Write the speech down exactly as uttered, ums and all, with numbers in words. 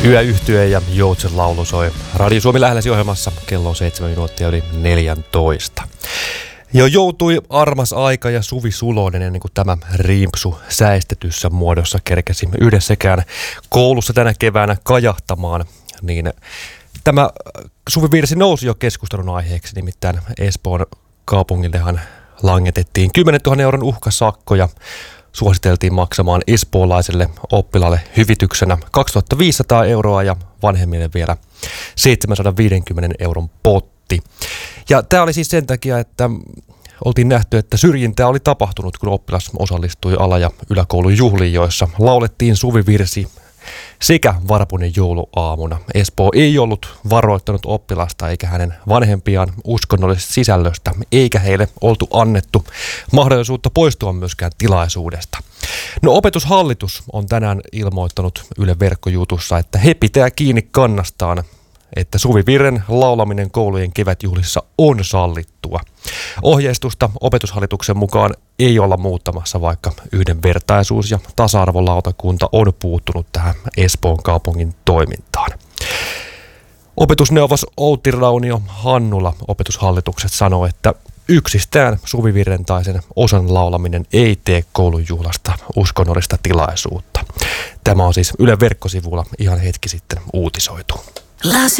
Yöyhtye ja Joutsen laulu soi Radio Suomi lähelläsi ohjelmassa kello on seitsemän minuuttia yli neljätoista. Jo joutui armas aika ja Suvi Sulonen ennen kuin tämä rimpsu säistetyssä muodossa kerkesi yhdessäkään koulussa tänä keväänä kajahtamaan, niin tämä Suvi-virsi nousi jo keskustelun aiheeksi, nimittäin Espoon kaupungillehan langetettiin kymmenentuhannen euron uhkasakkoja. Suositeltiin maksamaan espoolaiselle oppilaalle hyvityksenä kaksituhattaviisisataa euroa ja vanhemmille vielä seitsemänsataaviisikymmentä euron potti. Ja tämä oli siis sen takia, että oltiin nähty, että syrjintää oli tapahtunut, kun oppilas osallistui ala- ja yläkoulun juhliin, joissa laulettiin Suvi-virsi sekä varpunen jouluaamuna. Espoo ei ollut varoittanut oppilasta eikä hänen vanhempiaan uskonnollisesta sisällöstä, eikä heille oltu annettu mahdollisuutta poistua myöskään tilaisuudesta. No, Opetushallitus on tänään ilmoittanut Yle Verkkojutussa, että he pitää kiinni kannastaan, että Suvi-virren laulaminen koulujen kevätjuhlissa on sallittua. Ohjeistusta Opetushallituksen mukaan ei olla muuttamassa, vaikka yhdenvertaisuus- ja tasa-arvolautakunta on puuttunut tähän Espoon kaupungin toimintaan. Opetusneuvos Outi Raunio Hannula Opetushallituksesta sanoo, että yksistään Suvi-virren tai sen osan laulaminen ei tee koulun juhlasta uskonnollista tilaisuutta. Tämä on siis Yle Verkkosivulla ihan hetki sitten uutisoitu.